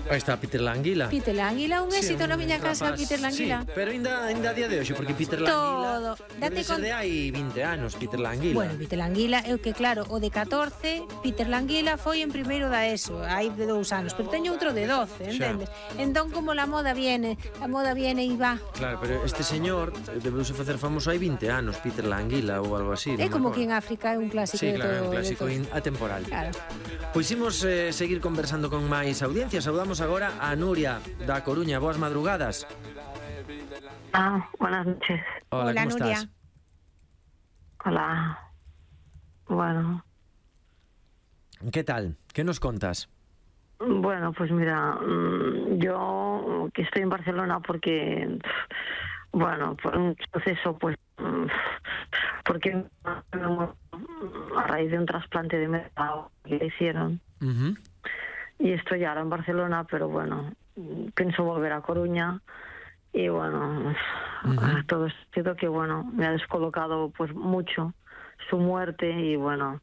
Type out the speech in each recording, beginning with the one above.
Aí está Peter Languila. Peter Languila, un éxito na miña casa, Peter Languila. Sí, pero ainda a día de hoxe, porque Peter Languila debe ser de hai 20 anos, Peter Languila. Bueno, Peter Languila, é o que claro, o de 14, Peter Languila foi en primeiro da ESO, hai de 2 anos, pero teño outro de 12, entendes? Entón, como la moda viene e va. Claro, pero este señor debeuse facer famoso hai 20 anos, Peter Languila ou algo así. É como que en África é un clásico de todo. Sí, claro, é un clásico atemporal. Claro. Pois imos seguir conversando con máis audiencias. Saudamos agora a Nuria da Coruña. Boas madrugadas. Buenas noches. Hola, ¿cómo Nuria. estás? Hola. Bueno. ¿Qué tal? ¿Qué nos contas? Bueno, pues mira, yo que estoy en Barcelona porque, bueno, por un proceso, pues, porque a raíz de un trasplante de médula que le hicieron. Y estoy ahora en Barcelona, pero bueno, pienso volver a Coruña y bueno, todo esto que bueno, me ha descolocado pues mucho su muerte y bueno.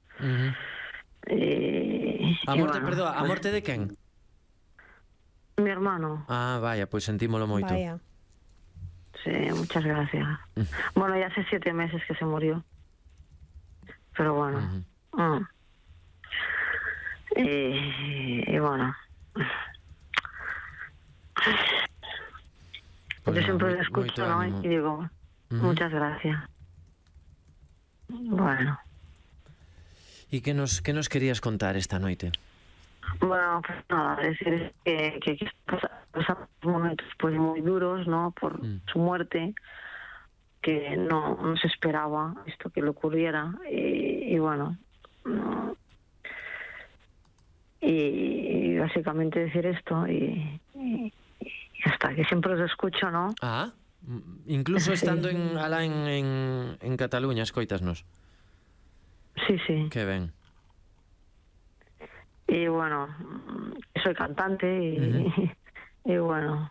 A morte, bueno, perdón, a morte de quen? Mi hermano. Ah, vaya, pues sentímolo moito. Vaya. Sí, muchas gracias. Bueno, ya hace 7 meses que se murió. Pero bueno. Y bueno. Pues yo siempre le escucho, ¿no? Y digo, muchas gracias. Bueno. ¿Y qué nos querías contar esta noite? Bueno, pues nada, decir que pasan momentos pues muy duros, ¿no? Por su muerte, que no se esperaba esto que le ocurriera y bueno, y básicamente decir esto y hasta que siempre os escucho, ¿no? Incluso estando en Cataluña, escoitasnos. Sí, sí. Que ben. Y bueno, soy cantante y bueno,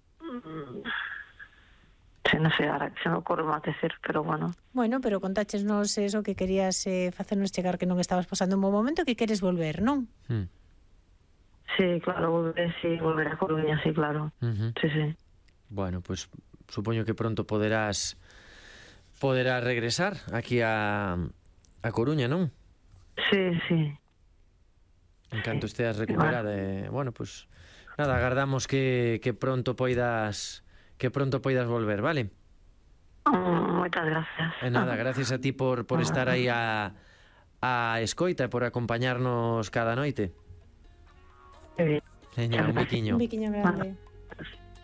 no sé, ahora que se me ocurre más decir, pero bueno. Bueno, pero contáchesnos eso que querías facernos chegar que non estabas pasando un bom momento, que queres volver, non? Sí, claro, volver a Coruña, sí, claro. Sí, sí. Bueno, pues supoño que pronto poderás regresar aquí a Coruña, non? Sí, sí. En canto esteas recuperada, bueno, pues nada, agardamos que pronto poidas volver, vale? Moitas gracias. E nada, gracias a ti por estar aí a escoita e por acompañarnos cada noite. Sí. Seña, un biquiño. Un biquiño grande.